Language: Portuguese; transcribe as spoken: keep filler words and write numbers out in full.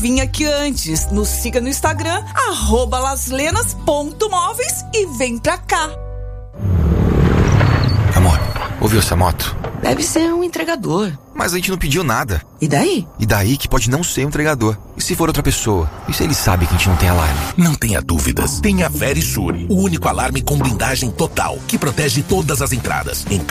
Vim aqui antes, nos siga no Instagram, arroba laslenas ponto móveis e vem pra cá. Amor, ouviu essa moto? Deve ser um entregador. Mas a gente não pediu nada. E daí? E daí que pode não ser um entregador. E se for outra pessoa? E se ele sabe que a gente não tem alarme? Não tenha dúvidas. Tenha a Verisure, o único alarme com blindagem total, que protege todas as entradas. Em